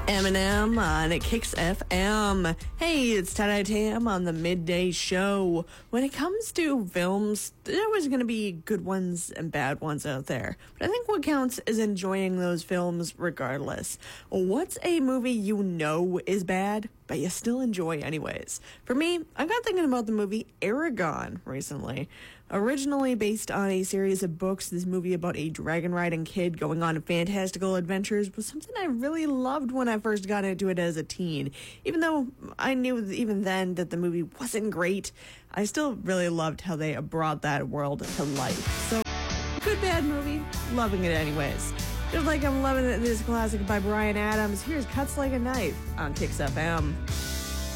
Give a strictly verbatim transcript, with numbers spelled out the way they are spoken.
Eminem on Kicks F M. Hey, it's Tada Tam on the midday show. When it comes to films, there's always going to be good ones and bad ones out there. But I think what counts is enjoying those films regardless. What's a movie you know is bad, but you still enjoy anyways? For me, I got thinking about the movie Eragon recently. Originally based on a series of books, this movie about a dragon-riding kid going on fantastical adventures was something I really loved when I first got into it as a teen. Even though I knew even then that the movie wasn't great, I still really loved how they brought that world to life. So, good bad movie, loving it anyways. Just like I'm loving this classic by Bryan Adams, here's Cuts Like a Knife on Kicks F M.